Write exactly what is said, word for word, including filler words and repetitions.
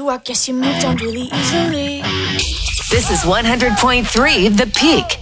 you, I guess you moved on really easily. This is one hundred point three The Peak.